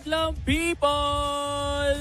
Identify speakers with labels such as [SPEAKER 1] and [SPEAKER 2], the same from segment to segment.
[SPEAKER 1] Madlang people!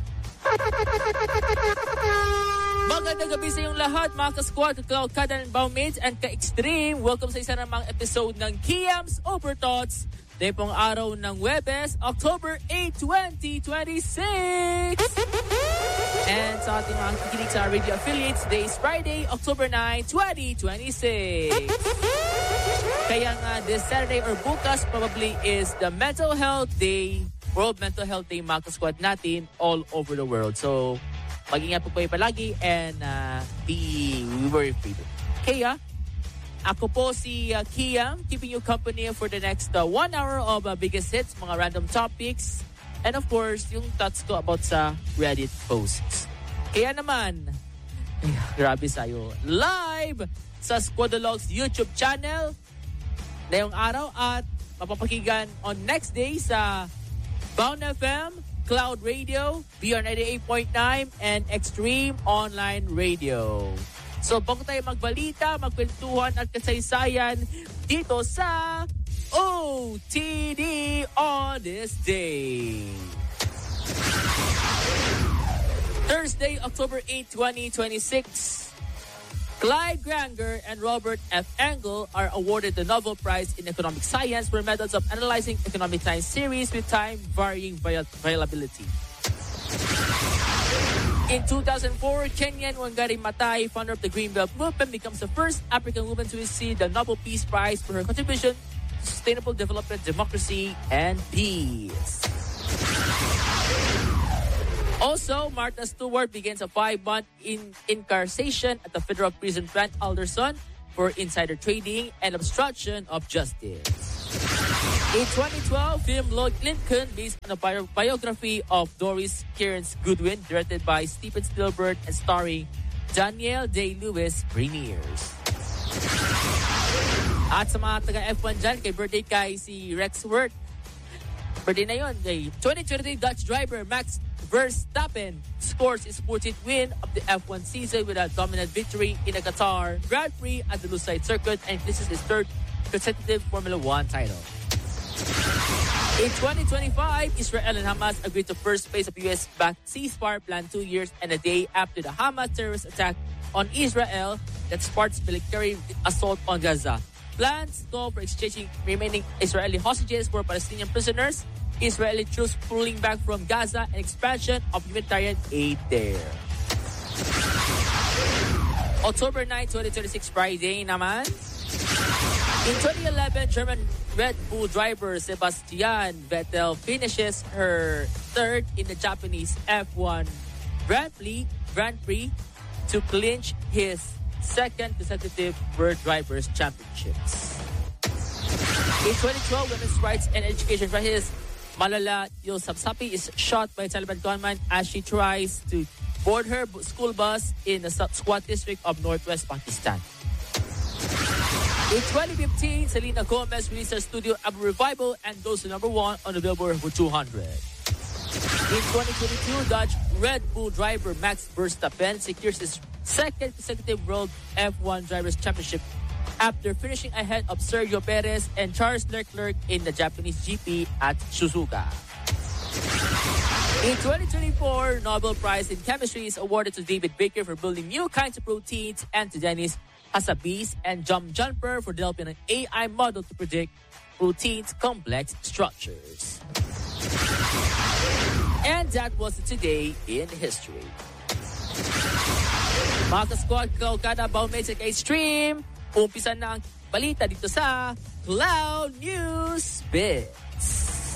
[SPEAKER 1] Magandang gabi sa inyong lahat, mga ka-squad, ka-kada ng Bowmates, and ka-extreme. Welcome sa isa namang episode ng Kiam's Overthoughts. Dahil pong araw ng Webes, October 8, 2026. And sa ating mga kikinig sa radio affiliates, today is Friday, October 9, 2026. Kaya nga, this Saturday or bukas probably is the Mental Health Day, World Mental Health Day, mga ka-squad natin all over the world. So, mag-ingat po kayo palagi and be worry-free. Kaya, ako po si Kiam, keeping you company for the next 1 hour of biggest hits, mga random topics, and of course, yung thoughts ko about sa Reddit posts. Kaya naman, grabe sa'yo, live sa Squadologs YouTube channel ngayong araw at mapapakigan on next day sa Bound FM, Cloud Radio, BR 98.9, and Extreme Online Radio. So, bago tayo magbalita, magkwentuhan at kasaysayan dito sa OTD on this day. Thursday, October 8, 2026. Clyde Granger and Robert F. Engel are awarded the Nobel Prize in Economic Science for methods of analyzing economic time series with time-varying variability. In 2004, Kenyan Wangari Maathai, founder of the Green Belt Movement, becomes the first African woman to receive the Nobel Peace Prize for her contribution to sustainable development, democracy, and peace. Also, Martha Stewart begins a 5-month incarceration at the federal prison Brent Alderson for insider trading and obstruction of justice. In 2012, film Lord Lincoln, based on a biography of Doris Kearns Goodwin, directed by Steven Spielberg and starring Daniel Day-Lewis, premieres. At sa mga taga-F1 dyan, kay birthday kay si Rex Worth. Birthday na yun, kay 2023 Dutch driver Max Verstappen scores his 14th win of the F1 season with a dominant victory in the Qatar Grand Prix at the Lusail Circuit, and this is his third consecutive Formula 1 title. In 2025, Israel and Hamas agreed to first phase of U.S.-backed ceasefire plan 2 years and a day after the Hamas terrorist attack on Israel that sparked military assault on Gaza. Plans call for exchanging remaining Israeli hostages for Palestinian prisoners, Israeli troops pulling back from Gaza, and expansion of humanitarian aid there. October 9, 2026, Friday naman. In 2011, German Red Bull driver Sebastian Vettel finishes her third in the Japanese F1 Grand Prix to clinch his second consecutive World Drivers' Championships. In 2012, women's rights and education crisis Malala Yousafzai is shot by a Taliban gunman as she tries to board her school bus in the Swat district of northwest Pakistan. In 2015, Selena Gomez released her studio album Revival and goes to number 1 on the Billboard Hot 200. In 2022, Dutch Red Bull driver Max Verstappen secures his second consecutive World F1 Drivers' Championship after finishing ahead of Sergio Perez and Charles Leclerc in the Japanese GP at Suzuka. In 2024, Nobel Prize in Chemistry is awarded to David Baker for building new kinds of proteins and to Dennis Hassabis and John Jumper for developing an AI model to predict proteins' complex structures. And that was Today in History. Mga ka-squad, kada Bowmates at Extreme, umpisa na ang balita dito sa Cloud News Bit.